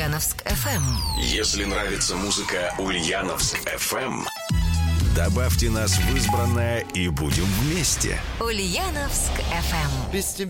Ульяновск FM. Если нравится музыка Ульяновск FM, добавьте нас в избранное и будем вместе. Ульяновск FM.